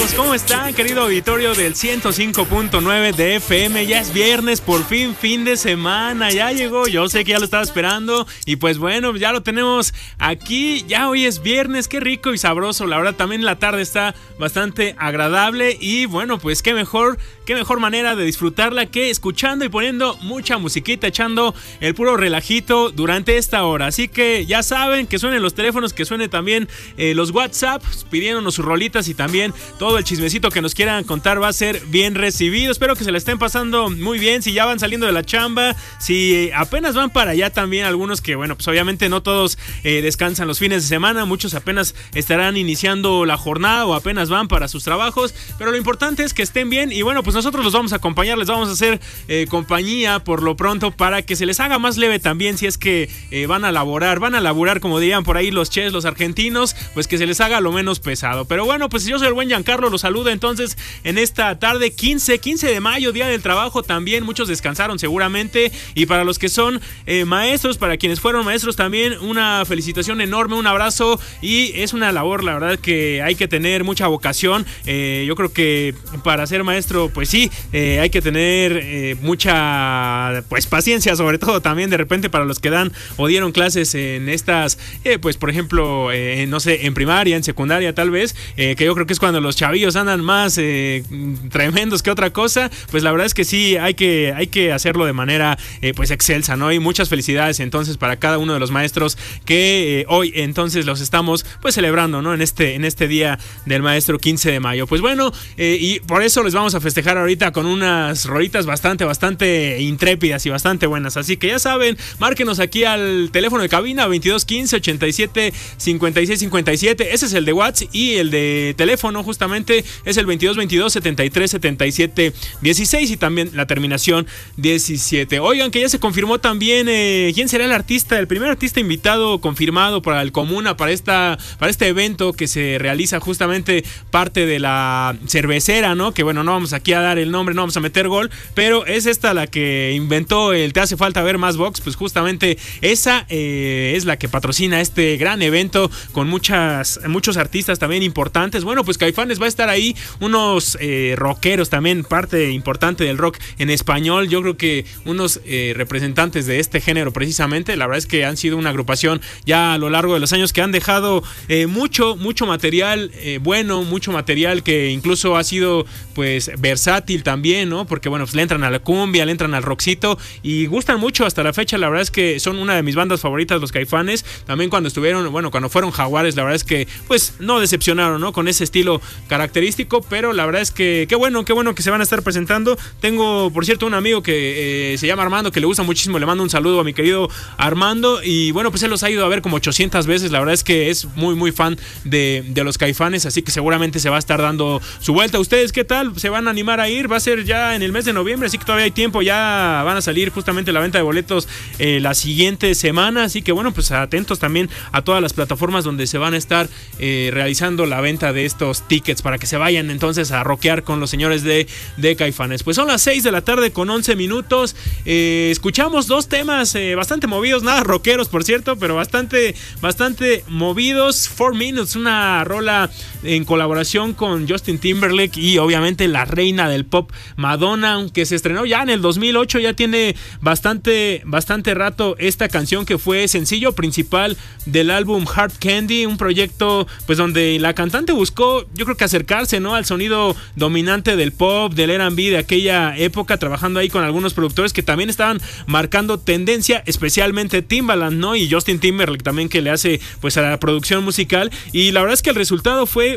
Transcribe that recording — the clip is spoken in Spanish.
amigos, ¿cómo están, querido auditorio del 105.9 de FM? Ya es viernes, por fin de semana, ya llegó, yo sé que ya lo estaba esperando y pues bueno, ya lo tenemos aquí, ya hoy es viernes, qué rico y sabroso, la verdad también la tarde está bastante agradable y bueno, pues qué mejor manera de disfrutarla que escuchando y poniendo mucha musiquita, echando el puro relajito durante esta hora, así que ya saben, que suenen los teléfonos, que suene también los WhatsApp, pidiéndonos sus rolitas y también todo el chismecito que nos quieran contar va a ser bien recibido. Espero que se la estén pasando muy bien, si ya van saliendo de la chamba, si apenas van para allá también, algunos que bueno, pues obviamente no todos descansan los fines de semana, muchos apenas estarán iniciando la jornada o apenas van para sus trabajos, pero lo importante es que estén bien y bueno, pues nosotros los vamos a acompañar, les vamos a hacer compañía por lo pronto para que se les haga más leve también si es que van a laburar como dirían por ahí los ches, los argentinos, pues que se les haga lo menos pesado. Pero bueno, pues yo soy el buen Giancarlo, los saludo entonces en esta tarde 15 de mayo, día del trabajo también, muchos descansaron seguramente y para los que son maestros, para quienes fueron maestros también una felicitación enorme, un abrazo y es una labor, la verdad que hay que tener mucha vocación, yo creo que para ser maestro pues sí, hay que tener mucha pues paciencia, sobre todo también de repente para los que dan o dieron clases en estas pues por ejemplo no sé, en primaria, en secundaria tal vez, que yo creo que es cuando los chavillos andan más tremendos que otra cosa, pues la verdad es que sí, hay que hacerlo de manera pues excelsa, ¿no? Y muchas felicidades entonces para cada uno de los maestros que hoy entonces los estamos pues celebrando, ¿no? En este día del maestro 15 de mayo. Pues bueno, y por eso les vamos a festejar ahorita con unas rolitas bastante intrépidas y bastante buenas, así que ya saben, márquenos aquí al teléfono de cabina 2215 87 56 57, ese es el de WhatsApp y el de teléfono justamente es el 2222 73 77 16 y también la terminación 17. Oigan, que ya se confirmó también quién será el primer artista invitado confirmado para el Comuna, para este evento que se realiza justamente parte de la cervecera, ¿no? Que bueno, no vamos aquí a dar el nombre, no vamos a meter gol, pero es esta la que inventó el Te hace falta ver más box, pues justamente esa es la que patrocina este gran evento con muchos artistas también importantes. Bueno, pues Caifanes va a estar ahí, unos rockeros también, parte importante del rock en español, yo creo que unos representantes de este género precisamente, la verdad es que han sido una agrupación ya a lo largo de los años que han dejado mucho material bueno, mucho material que incluso ha sido pues versátil también, ¿no? Porque bueno, pues le entran a la cumbia, le entran al rockcito y gustan mucho hasta la fecha, la verdad es que son una de mis bandas favoritas los Caifanes, también cuando fueron Jaguares, la verdad es que pues no decepcionaron, ¿no? Con ese estilo característico, pero la verdad es que qué bueno que se van a estar presentando. Tengo, por cierto, un amigo que se llama Armando, que le gusta muchísimo, le mando un saludo a mi querido Armando y bueno, pues él los ha ido a ver como 800 veces, la verdad es que es muy fan de los Caifanes, así que seguramente se va a estar dando su vuelta. ¿Ustedes qué tal? ¿Se van a animar a ir? Va a ser ya en el mes de noviembre, así que todavía hay tiempo, ya van a salir justamente la venta de boletos la siguiente semana, así que bueno, pues atentos también a todas las plataformas donde se van a estar realizando la venta de estos tickets para que se vayan entonces a rockear con los señores de Caifanes. Pues son las 6 de la tarde con 11 minutos, escuchamos dos temas bastante movidos, nada rockeros por cierto, pero bastante movidos. 4 Minutes, una rola en colaboración con Justin Timberlake y obviamente la reina del pop Madonna, aunque se estrenó ya en el 2008, ya tiene bastante rato esta canción, que fue sencillo principal del álbum Hard Candy, un proyecto pues donde la cantante buscó, yo creo que acercarse, ¿no? Al sonido dominante del pop, del R&B de aquella época, trabajando ahí con algunos productores que también estaban marcando tendencia, especialmente Timbaland, ¿no? Y Justin Timberlake también, que le hace pues a la producción musical, y la verdad es que el resultado fue